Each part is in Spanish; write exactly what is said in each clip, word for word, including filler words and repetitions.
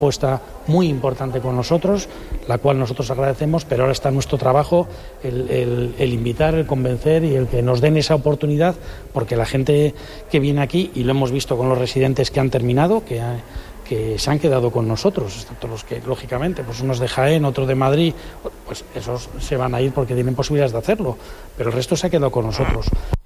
Apuesta muy importante con nosotros, la cual nosotros agradecemos, pero ahora está nuestro trabajo el, el, el invitar, el convencer y el que nos den esa oportunidad, porque la gente que viene aquí, y lo hemos visto con los residentes que han terminado, que, que se han quedado con nosotros, excepto los que, lógicamente, pues unos de Jaén, otros de Madrid, pues esos se van a ir porque tienen posibilidades de hacerlo, pero el resto se ha quedado con nosotros.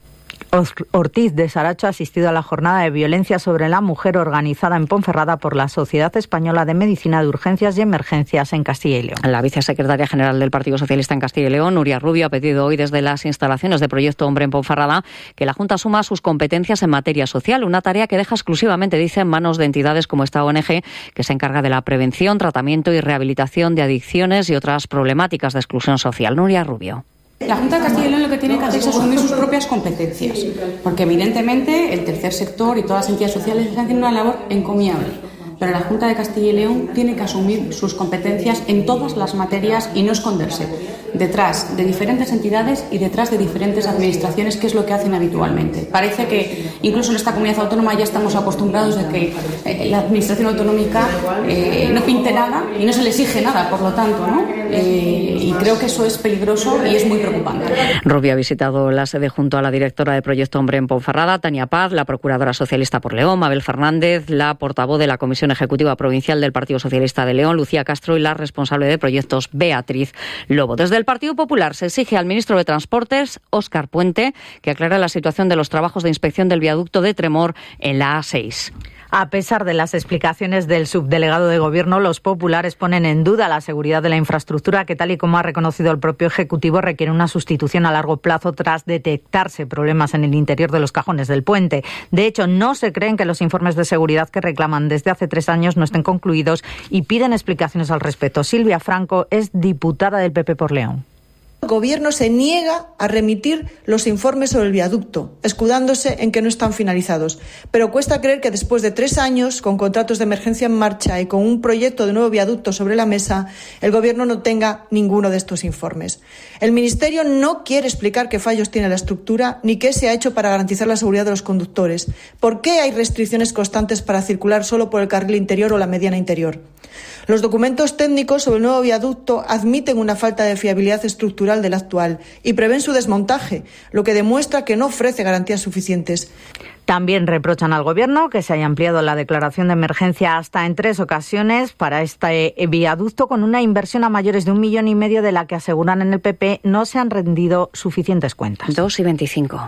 Ortiz de Saracho ha asistido a la jornada de violencia sobre la mujer organizada en Ponferrada por la Sociedad Española de Medicina de Urgencias y Emergencias en Castilla y León. La vicesecretaria general del Partido Socialista en Castilla y León, Nuria Rubio, ha pedido hoy desde las instalaciones de Proyecto Hombre en Ponferrada que la Junta asuma sus competencias en materia social, una tarea que deja exclusivamente, dice, en manos de entidades como esta O N G, que se encarga de la prevención, tratamiento y rehabilitación de adicciones y otras problemáticas de exclusión social. Nuria Rubio. La Junta de Castilla y León lo que tiene que hacer es asumir sus propias competencias, porque evidentemente el tercer sector y todas las entidades sociales están haciendo una labor encomiable. Pero la Junta de Castilla y León tiene que asumir sus competencias en todas las materias y no esconderse detrás de diferentes entidades y detrás de diferentes administraciones, que es lo que hacen habitualmente. Parece que incluso en esta comunidad autónoma ya estamos acostumbrados a que eh, la administración autonómica eh, no pinte nada y no se le exige nada, por lo tanto, ¿no? Eh, y creo que eso es peligroso y es muy preocupante. Rubio ha visitado la sede junto a la directora de Proyecto Hombre en Ponferrada, Tania Paz, la procuradora socialista por León, Mabel Fernández, la portavoz de la Comisión Ejecutiva Provincial del Partido Socialista de León, Lucía Castro, y la responsable de proyectos, Beatriz Lobo. Desde el Partido Popular se exige al ministro de Transportes, Óscar Puente, que aclare la situación de los trabajos de inspección del viaducto de Tremor en la A seis. A pesar de las explicaciones del subdelegado de Gobierno, los populares ponen en duda la seguridad de la infraestructura que, tal y como ha reconocido el propio Ejecutivo, requiere una sustitución a largo plazo tras detectarse problemas en el interior de los cajones del puente. De hecho, no se creen que los informes de seguridad que reclaman desde hace tres años no estén concluidos y piden explicaciones al respecto. Silvia Franco es diputada del P P por León. El Gobierno se niega a remitir los informes sobre el viaducto, escudándose en que no están finalizados. Pero cuesta creer que después de tres años, con contratos de emergencia en marcha y con un proyecto de nuevo viaducto sobre la mesa, el Gobierno no tenga ninguno de estos informes. El Ministerio no quiere explicar qué fallos tiene la estructura ni qué se ha hecho para garantizar la seguridad de los conductores. ¿Por qué hay restricciones constantes para circular solo por el carril interior o la mediana interior? Los documentos técnicos sobre el nuevo viaducto admiten una falta de fiabilidad estructural del actual y prevén su desmontaje, lo que demuestra que no ofrece garantías suficientes. También reprochan al Gobierno que se haya ampliado la declaración de emergencia hasta en tres ocasiones para este viaducto, con una inversión a mayores de un millón y medio de la que aseguran en el P P no se han rendido suficientes cuentas. dos y veinticinco.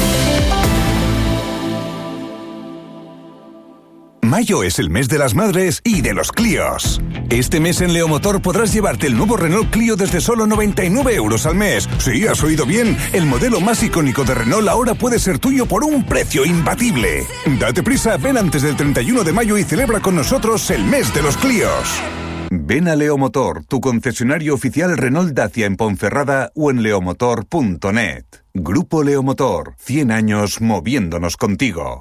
Mayo es el mes de las madres y de los Clios. Este mes en Leomotor podrás llevarte el nuevo Renault Clio desde solo noventa y nueve euros al mes. Sí, has oído bien. El modelo más icónico de Renault ahora puede ser tuyo por un precio imbatible. Date prisa, ven antes del treinta y uno de mayo y celebra con nosotros el mes de los Clios. Ven a Leomotor, tu concesionario oficial Renault Dacia en Ponferrada o en leomotor punto net. Grupo Leomotor, cien años moviéndonos contigo.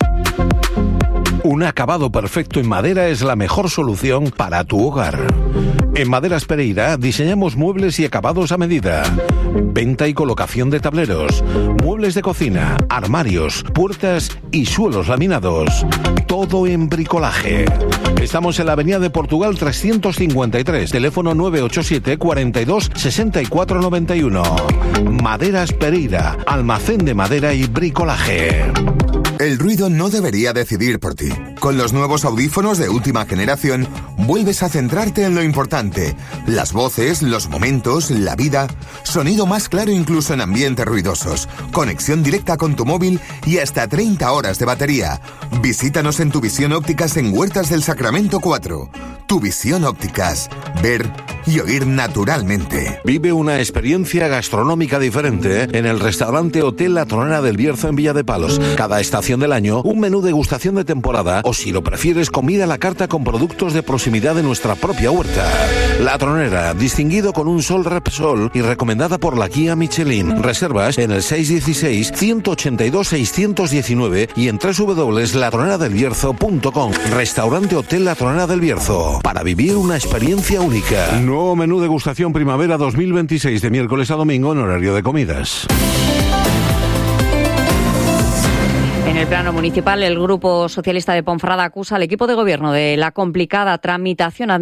Un acabado perfecto en madera es la mejor solución para tu hogar. En Maderas Pereira diseñamos muebles y acabados a medida. Venta y colocación de tableros, muebles de cocina, armarios, puertas y suelos laminados. Todo en bricolaje. Estamos en la Avenida de Portugal trescientos cincuenta y tres, teléfono nueve ocho siete, cuarenta y dos, sesenta y cuatro noventa y uno. Maderas Pereira, almacén de madera y bricolaje. El ruido no debería decidir por ti. Con los nuevos audífonos de última generación, vuelves a centrarte en lo importante. Las voces, los momentos, la vida. Sonido más claro incluso en ambientes ruidosos. Conexión directa con tu móvil y hasta treinta horas de batería. Visítanos en Tu Visión Ópticas en Huertas del Sacramento cuatro. Tu Visión Ópticas. Ver y oír naturalmente. Vive una experiencia gastronómica diferente en el restaurante Hotel La Tronera del Bierzo en Villa de Palos. Cada estación del año, un menú degustación de temporada o, si lo prefieres, comida a la carta con productos de proximidad de nuestra propia huerta. La Tronera, distinguido con un Sol Repsol y recomendada por la guía Michelin. Reservas en el seis uno seis, uno ocho dos, seis uno nueve y en doble u doble u doble u punto la tronera del bierzo punto com. Restaurante Hotel La Tronera del Bierzo, para vivir una experiencia única. Nuevo menú degustación primavera dos mil veintiséis de miércoles a domingo en horario de comidas. En el plano municipal, el Grupo Socialista de Ponferrada acusa al equipo de gobierno de la complicada tramitación